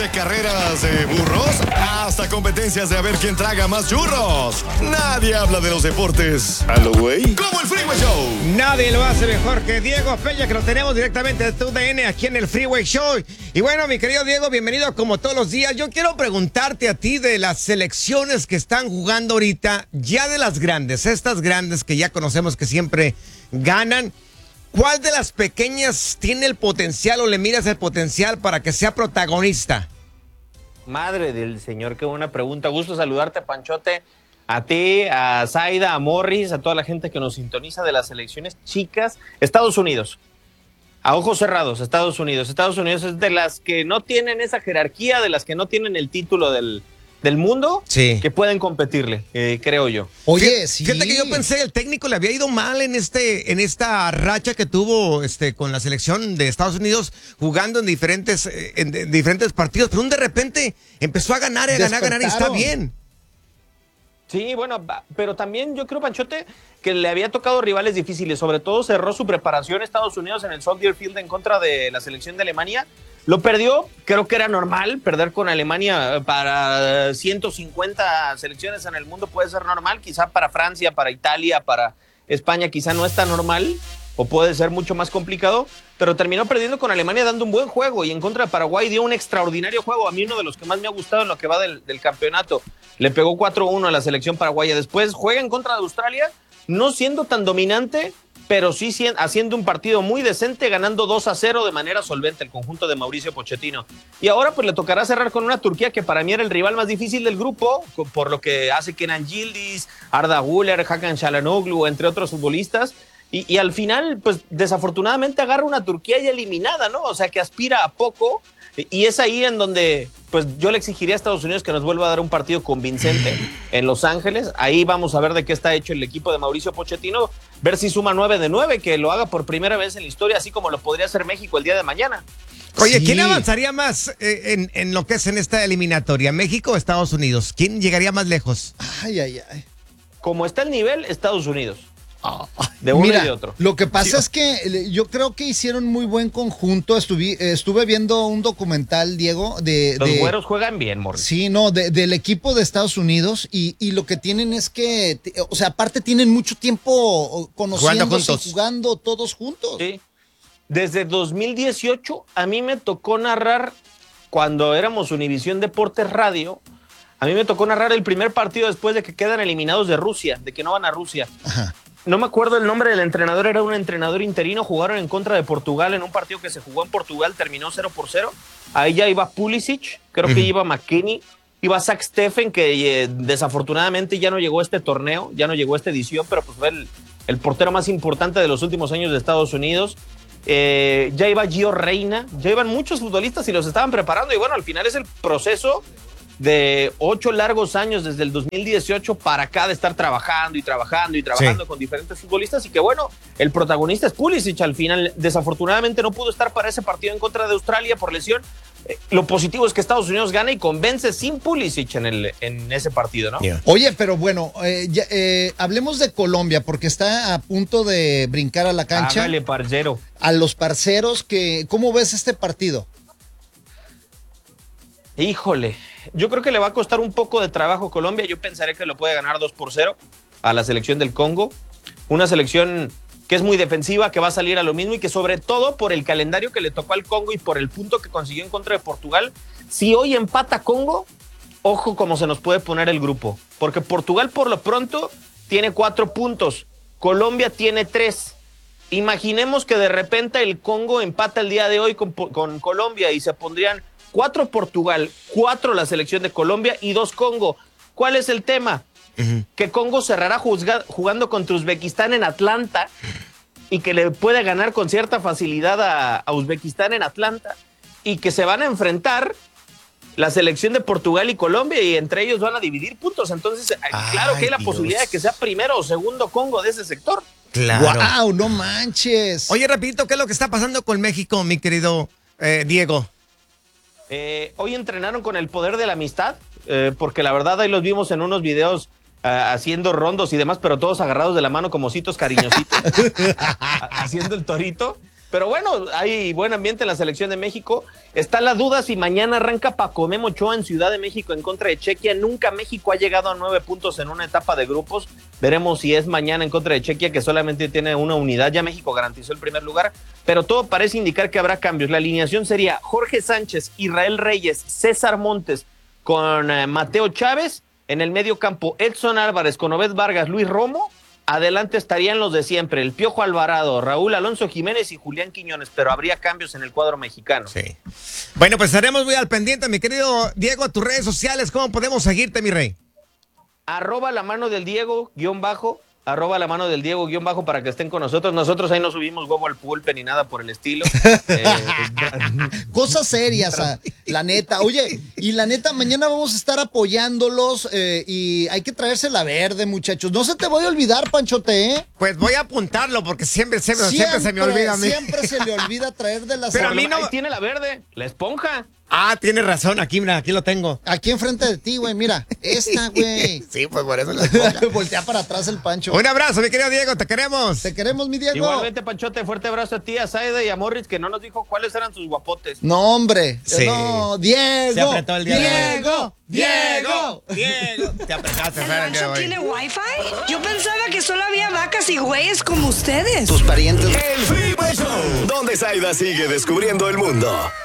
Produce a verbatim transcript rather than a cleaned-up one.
Desde carreras de burros hasta competencias de a ver quién traga más churros. Nadie habla de los deportes a lo güey como el Freeway Show. Nadie lo hace mejor que Diego Peña, que lo tenemos directamente de tu D N aquí en el Freeway Show. Y bueno, mi querido Diego, bienvenido como todos los días. Yo quiero preguntarte a ti de las selecciones que están jugando ahorita, ya de las grandes, estas grandes que ya conocemos que siempre ganan. ¿Cuál de las pequeñas tiene el potencial o le miras el potencial para que sea protagonista? Madre del Señor, qué buena pregunta. Gusto saludarte, Panchote, a ti, a Zaida, a Morris, a toda la gente que nos sintoniza de las selecciones chicas. Estados Unidos, a ojos cerrados, Estados Unidos. Estados Unidos es de las que no tienen esa jerarquía, de las que no tienen el título del... del mundo, sí, que pueden competirle, eh, creo yo. Oye, fíjate, sí. Fíjate que yo pensé, el técnico le había ido mal en este, en esta racha que tuvo este, con la selección de Estados Unidos, jugando en diferentes, en, en diferentes partidos, pero de repente empezó a ganar, a ganar, a ganar y está bien. Sí, bueno, pero también yo creo, Panchote, que le había tocado rivales difíciles, sobre todo cerró su preparación Estados Unidos en el Soldier Field en contra de la selección de Alemania. Lo perdió, creo que era normal, perder con Alemania para ciento cincuenta selecciones en el mundo puede ser normal, quizá para Francia, para Italia, para España quizá no es tan normal, o puede ser mucho más complicado, pero terminó perdiendo con Alemania dando un buen juego, y en contra de Paraguay dio un extraordinario juego, a mí uno de los que más me ha gustado en lo que va del, del campeonato, le pegó cuatro uno a la selección paraguaya, después juega en contra de Australia, no siendo tan dominante, pero sí haciendo un partido muy decente, ganando dos a cero de manera solvente el conjunto de Mauricio Pochettino. Y ahora pues le tocará cerrar con una Turquía que para mí era el rival más difícil del grupo, por lo que hace Kenan Yildiz, Arda Güler, Hakan Çalhanoğlu, entre otros futbolistas. Y, y al final, pues desafortunadamente agarra una Turquía ya eliminada, ¿no? O sea, que aspira a poco. Y es ahí en donde pues yo le exigiría a Estados Unidos que nos vuelva a dar un partido convincente en Los Ángeles. Ahí vamos a ver de qué está hecho el equipo de Mauricio Pochettino, ver si suma nueve de nueve, que lo haga por primera vez en la historia, así como lo podría hacer México el día de mañana. Oye, sí. ¿Quién avanzaría más eh, en, en lo que es en esta eliminatoria? ¿México o Estados Unidos? ¿Quién llegaría más lejos? Ay, ay, ay. Como está el nivel, Estados Unidos. De uno Mira, y de otro. Lo que pasa sí. es que yo creo que hicieron muy buen conjunto. Estuve, estuve viendo un documental, Diego, de... Los de, güeros juegan bien, Morris. Sí, no, de, del equipo de Estados Unidos y, y lo que tienen es que, o sea, aparte tienen mucho tiempo conociéndose y jugando todos juntos. Sí. Desde dos mil dieciocho a mí me tocó narrar, cuando éramos Univisión Deportes Radio, a mí me tocó narrar el primer partido después de que quedan eliminados de Rusia, de que no van a Rusia. Ajá. No me acuerdo el nombre del entrenador, era un entrenador interino, jugaron en contra de Portugal en un partido que se jugó en Portugal, terminó cero por cero. Ahí ya iba Pulisic, creo uh-huh. que iba McKennie, iba Zach Steffen, que eh, desafortunadamente ya no llegó a este torneo, ya no llegó a esta edición, pero pues fue el, el portero más importante de los últimos años de Estados Unidos. Eh, ya iba Gio Reyna, ya iban muchos futbolistas y los estaban preparando, y bueno, al final es el proceso de ocho largos años desde el dos mil dieciocho para acá de estar trabajando y trabajando y trabajando sí. con diferentes futbolistas, y que bueno, el protagonista es Pulisic al final. Desafortunadamente no pudo estar para ese partido en contra de Australia por lesión. Eh, lo positivo es que Estados Unidos gana y convence sin Pulisic en, el, en ese partido, ¿no? Yeah. Oye, pero bueno, eh, ya, eh, hablemos de Colombia, porque está a punto de brincar a la cancha. Hágale, parcero. A los parceros, que, ¿cómo ves este partido? Híjole, yo creo que le va a costar un poco de trabajo a Colombia. Yo pensaré que lo puede ganar dos por cero a la selección del Congo. Una selección que es muy defensiva, que va a salir a lo mismo y que sobre todo por el calendario que le tocó al Congo y por el punto que consiguió en contra de Portugal, si hoy empata Congo, ojo cómo se nos puede poner el grupo. Porque Portugal por lo pronto tiene cuatro puntos, Colombia tiene tres. Imaginemos que de repente el Congo empata el día de hoy con, con Colombia y se pondrían cuatro Portugal, cuatro la selección de Colombia y dos Congo. ¿Cuál es el tema? Uh-huh. Que Congo cerrará juzga, jugando contra Uzbekistán en Atlanta y que le puede ganar con cierta facilidad a, a Uzbekistán en Atlanta, y que se van a enfrentar la selección de Portugal y Colombia, y entre ellos van a dividir puntos. Entonces, Ay, claro que hay la Dios. posibilidad de que sea primero o segundo Congo de ese sector. Claro. ¡Wow! ¡No manches! Oye, rapidito, ¿qué es lo que está pasando con México, mi querido eh, Diego? Eh, hoy entrenaron con el poder de la amistad, eh, porque la verdad ahí los vimos en unos videos uh, haciendo rondos y demás, pero todos agarrados de la mano como ositos cariñositos, haciendo el torito. Pero bueno, hay buen ambiente en la selección de México. Está la duda si mañana arranca Paco Memo Ochoa en Ciudad de México en contra de Chequia. Nunca México ha llegado a nueve puntos en una etapa de grupos. Veremos si es mañana en contra de Chequia, que solamente tiene una unidad. Ya México garantizó el primer lugar, pero todo parece indicar que habrá cambios. La alineación sería Jorge Sánchez, Israel Reyes, César Montes con eh, Mateo Chávez. En el medio campo, Edson Álvarez con Obed Vargas, Luis Romo. Adelante estarían los de siempre, el Piojo Alvarado, Raúl Alonso Jiménez y Julián Quiñones, pero habría cambios en el cuadro mexicano. Sí. Bueno, pues estaremos muy al pendiente, mi querido Diego, a tus redes sociales, ¿cómo podemos seguirte, mi rey? Arroba la mano del Diego, guión bajo, arroba la mano del Diego, guión bajo, para que estén con nosotros. Nosotros ahí no subimos huevo al pulpe ni nada por el estilo. eh, Cosas serias, a, la neta. Oye, y la neta, mañana vamos a estar apoyándolos eh, y hay que traerse la verde, muchachos. No se te voy a olvidar, Panchote, ¿eh? Pues voy a apuntarlo porque siempre, siempre, siempre, siempre se me olvida a mí. Siempre se le olvida traer de la Pero a mí no... Ahí tiene la verde, la esponja. Ah, tienes razón, aquí, mira, aquí lo tengo. Aquí enfrente de ti, güey, mira, esta, güey. Sí, pues por eso la esponja. Voltea para atrás el Pancho. Un abrazo, mi querido Diego, te queremos. Te queremos, mi Diego. Igualmente, Panchote, fuerte abrazo a ti, a Saide y a Morris, que no nos dijo cuáles eran sus guapotes. No, hombre. Sí. No, Diego. Se apretó el día Diego, Diego, Diego. Te apretaste, ¿El Fran, rancho tiene wifi? Yo pensaba que solo había vacas y güeyes como ustedes. Tus parientes. El Freeway Show, donde Saida sigue descubriendo el mundo.